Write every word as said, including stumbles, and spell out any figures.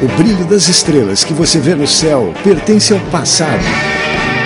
O brilho das estrelas que você vê no céu pertence ao passado.